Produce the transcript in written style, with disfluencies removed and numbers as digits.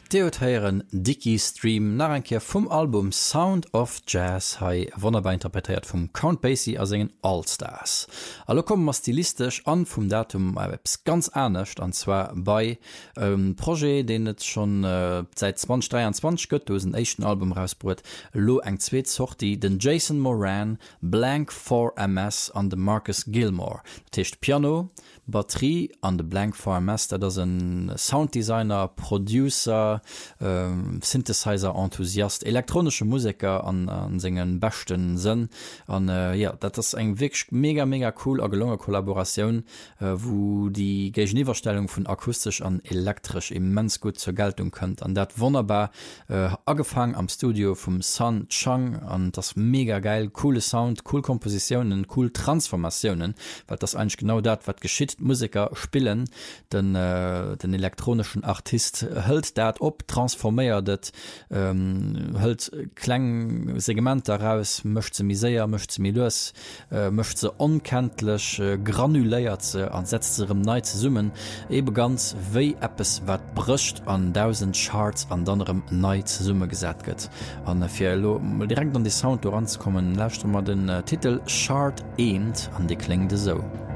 Theotheieren Dickie Stream nach enkeer vum Album Sound of Jazz hai wunderbar interpretiert vum Count Basie as engen Allstars. Allo kommen man stilistisch an vum Datum ganz ernstcht, anzwer bei Projekt, den et schon seit 2023 gëtt dosen echten Album rausbrot, lo eng zweet sorti den Jason Moran, Blank 4MS an de Marcus Gilmore. Techt Piano, Batterie an de Blank 4MS, dat ass een Sounddesigner, Producer, Synthesizer Enthusiast, elektronische Musiker an singen bechten Sinn an ja, dat ist eng wirklich mega cool a gelunge Kollaboration, wo die Gegenüberstellung von akustisch an elektrisch immens gut zur Geltung könnt, an dat wunderbar angefangen am Studio vom Sun Chang, an das mega geil, coole Sound, cool Kompositionen, cool Transformationen, weil das eigentlich genau dat wat geschieht. Musiker spielen den elektronischen Artist hält dat op, transformiert hält klang Segment daraus, möchte sie mir sehr, möchte sie mir los, möchte sie unkenntlich granuléiert ze an setzterem neid summen, eben ganz wei Apps wat bricht an 1000 Charts an anderem neid Summe gesagt gëtt. An direkt an die Sound ranzukommen, lächt man den Titel Chart 1 an die klingde so.